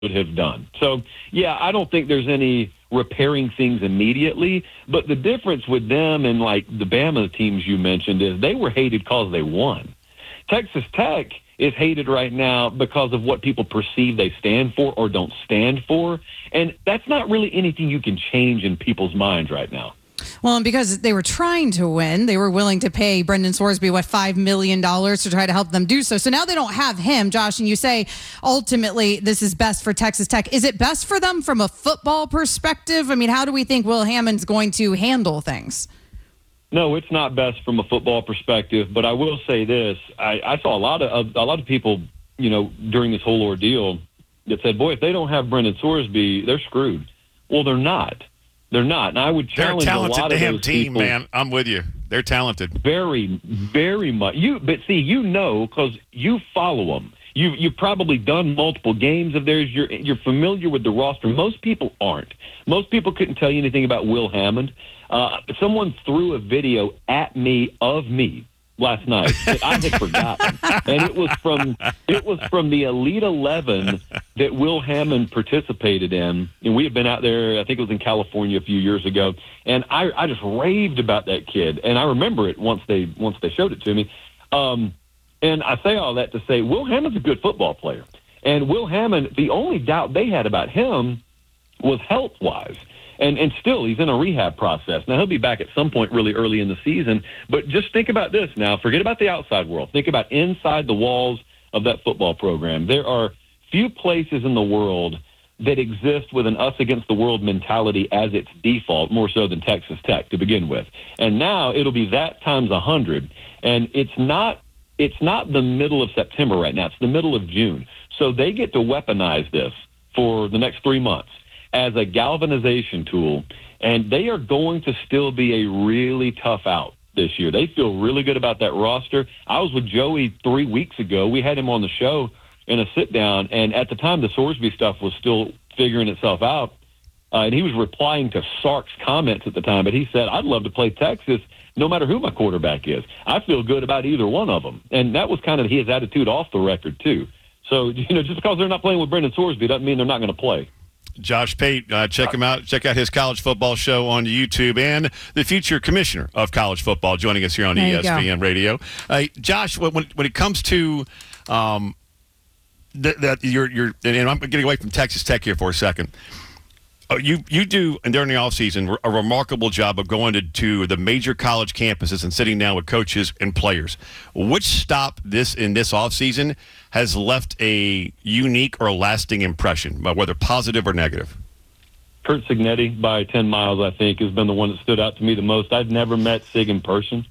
have done. So, yeah, I don't think there's any repairing things immediately, but the difference with them and like the Bama teams you mentioned is they were hated because they won. Texas Tech is hated right now because of what people perceive they stand for or don't stand for, and that's not really anything you can change in people's minds right now. Well, and because they were trying to win, they were willing to pay Brendan Sorsby, $5 million to try to help them do so. So now they don't have him, Josh, and you say ultimately this is best for Texas Tech. Is it best for them from a football perspective? I mean, how do we think Will Hammond's going to handle things? No, it's not best from a football perspective, but I will say this. I saw a lot of people, during this whole ordeal that said, boy, if they don't have Brendan Sorsby, they're screwed. Well, they're not. They're not. And I would challenge a lot of those team, people. Man. I'm with you. They're talented. Very, very much. But see, because you follow them. You've probably done multiple games of theirs. You're familiar with the roster. Most people aren't. Most people couldn't tell you anything about Will Hammond. Someone threw a video at me of me last night that I had forgotten, and it was from the Elite 11 that Will Hammond participated in. And we had been out there. I think it was in California a few years ago, and I just raved about that kid. And I remember it once they showed it to me. And I say all that to say Will Hammond's a good football player, and Will Hammond. The only doubt they had about him was health-wise. And still, he's in a rehab process. Now, he'll be back at some point really early in the season. But just think about this now. Forget about the outside world. Think about inside the walls of that football program. There are few places in the world that exist with an us-against-the-world mentality as its default, more so than Texas Tech to begin with. And now it'll be that times 100. And it's not the middle of September right now. It's the middle of June. So they get to weaponize this for the next 3 months as a galvanization tool, and they are going to still be a really tough out this year. They feel really good about that roster. I was with Joey 3 weeks ago. We had him on the show in a sit-down, and at the time the Sorsby stuff was still figuring itself out, and he was replying to Sark's comments at the time, but he said, I'd love to play Texas no matter who my quarterback is. I feel good about either one of them, and that was kind of his attitude off the record, too. So, just because they're not playing with Brendan Sorsby doesn't mean they're not going to play. Josh Pate, check him out. Check out his college football show on YouTube, and the future commissioner of college football joining us here on ESPN Radio. Josh, when it comes to and I'm getting away from Texas Tech here for a second. You do, and during the offseason, a remarkable job of going to the major college campuses and sitting down with coaches and players. Which stop in this offseason has left a unique or lasting impression, whether positive or negative? Curt Cignetti by 10 miles, I think, has been the one that stood out to me the most. I've never met Sig in person.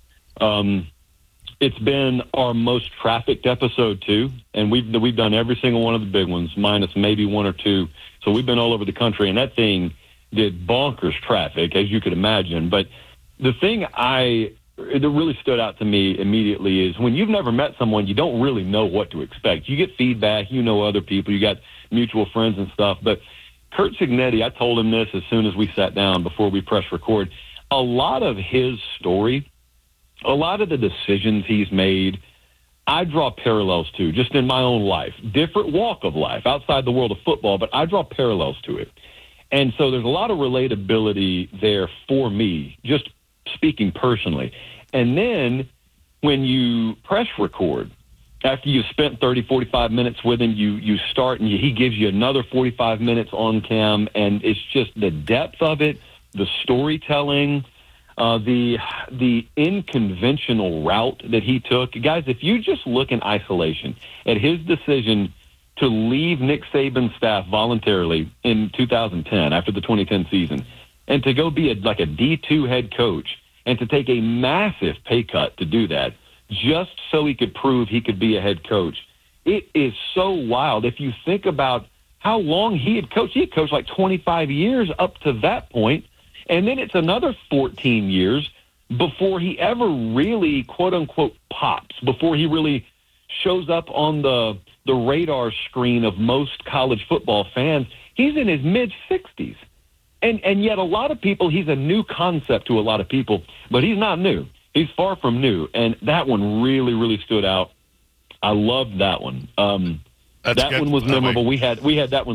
It's been our most trafficked episode, too, and we've done every single one of the big ones, minus maybe one or two. So we've been all over the country, and that thing did bonkers traffic, as you could imagine. But the thing that really stood out to me immediately is when you've never met someone, you don't really know what to expect. You get feedback, you know other people, you got mutual friends and stuff. But Curt Cignetti, I told him this as soon as we sat down before we press record, a lot of his story, a lot of the decisions he's made, I draw parallels to just in my own life. Different walk of life outside the world of football, but I draw parallels to it. And so there's a lot of relatability there for me, just speaking personally. And then when you press record, after you've spent 30, 45 minutes with him, you start and he gives you another 45 minutes on cam, and it's just the depth of it, the storytelling, the unconventional route that he took. Guys, if you just look in isolation at his decision to leave Nick Saban's staff voluntarily in 2010 after the 2010 season and to go be a D2 head coach and to take a massive pay cut to do that just so he could prove he could be a head coach, it is so wild. If you think about how long he had coached like 25 years up to that point. And then it's another 14 years before he ever really, quote-unquote, pops, before he really shows up on the radar screen of most college football fans. He's in his mid-60s. And yet a lot of people, he's a new concept to a lot of people, but he's not new. He's far from new. And that one really, really stood out. I loved that one. That's that good. one was By the way. memorable. We had that one